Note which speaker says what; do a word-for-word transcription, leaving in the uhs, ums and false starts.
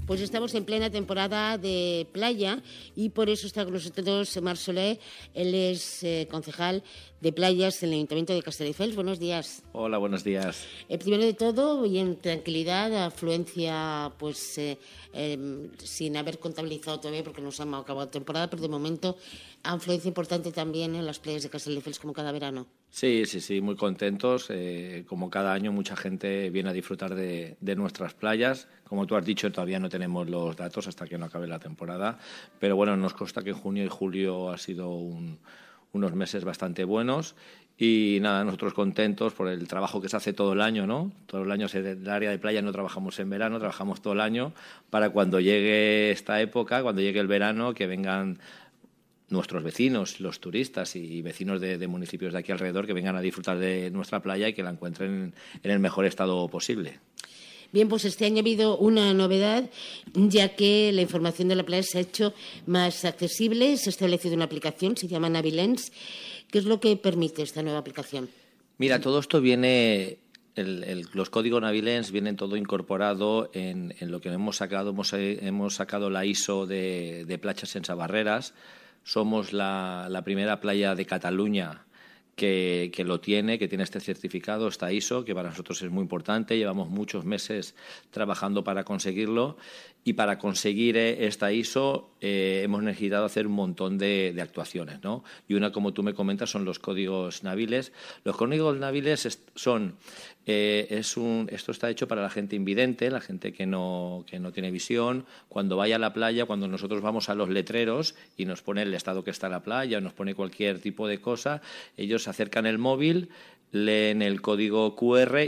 Speaker 1: Pues estamos en plena temporada de playa y por eso está con nosotros Marc Soler. Él es eh, concejal de playas en el Ayuntamiento de Castelldefels. Buenos días.
Speaker 2: Hola, buenos días.
Speaker 1: Eh, primero de todo, y en tranquilidad, afluencia pues eh, eh, sin haber contabilizado todavía porque no se ha acabado la temporada, pero de momento afluencia importante también en las playas de Castelldefels como cada verano.
Speaker 2: Sí, sí, sí, muy contentos. Eh, como cada año, mucha gente viene a disfrutar de, de nuestras playas. Como tú has dicho, todavía no tenemos los datos hasta que no acabe la temporada. Pero bueno, nos consta que junio y julio ha sido un, unos meses bastante buenos. Y nada, nosotros contentos por el trabajo que se hace todo el año, ¿no? Todo el año, en el área de playa no trabajamos en verano, trabajamos todo el año para cuando llegue esta época, cuando llegue el verano, que vengan nuestros vecinos, los turistas y vecinos de, de municipios de aquí alrededor que vengan a disfrutar de nuestra playa y que la encuentren en el mejor estado posible.
Speaker 1: Bien, pues este año ha habido una novedad, ya que la información de la playa se ha hecho más accesible. Se ha establecido una aplicación, se llama Navilens. ¿Qué es lo que permite esta nueva aplicación?
Speaker 2: Mira, todo esto viene... El, el, los códigos Navilens vienen todo incorporado en, en lo que hemos sacado. Hemos, hemos sacado la I S O de, de playas sense barreras. Somos la, la primera playa de Cataluña que, que lo tiene, que tiene este certificado, esta I S O, que para nosotros es muy importante. Llevamos muchos meses trabajando para conseguirlo y para conseguir esta I S O eh, hemos necesitado hacer un montón de, de actuaciones, ¿no? Y una, como tú me comentas, son los códigos Naviles. Los códigos Naviles son... Eh, es un, esto está hecho para la gente invidente, la gente que no, que no tiene visión. Cuando vaya a la playa, cuando nosotros vamos a los letreros y nos pone el estado que está la playa o nos pone cualquier tipo de cosa, ellos acercan el móvil, leen el código Q R